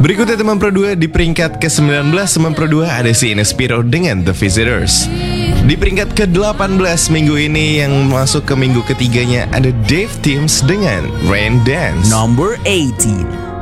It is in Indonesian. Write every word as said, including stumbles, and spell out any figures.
Berikutnya teman Pro dua di peringkat ke sembilan belas teman Pro dua ada si Inespiro dengan The Visitors. Di peringkat ke delapan belas minggu ini yang masuk ke minggu ketiganya ada Dave Timms dengan Rain Dance. Number eighteen.